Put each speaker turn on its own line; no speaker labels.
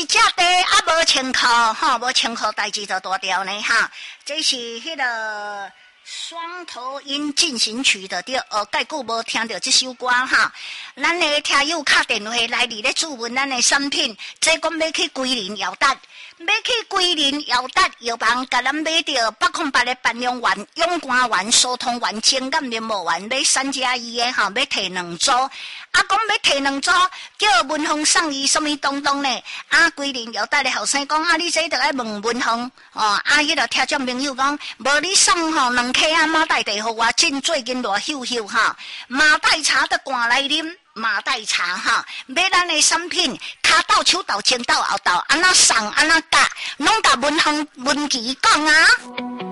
一只地啊无清苦，哈，无清苦代志就大条呢哈。这是迄个双头鹰进行曲的对，介久无听到这首歌哈。咱的听友打电话来伫咧注文咱的产品，这讲要去桂林摇达。要去桂林摇达药房，甲咱买到808的半量丸、永肝丸、疏通丸、清肝面膜丸，买3加1的哈，要摕2组。啊，讲要摕2组，叫文峰送伊什么东东呢？啊，桂林摇达的后生讲啊，你这得爱问文峰哦。啊，迄个听众朋友讲，无你送吼2克啊马黛茶互我，真最近偌秀秀哈，马黛茶的赶来啉。马黛茶哈，买咱的产品，骹斗、手斗、前斗、后斗，安那送安那夹，拢甲文琪讲啊。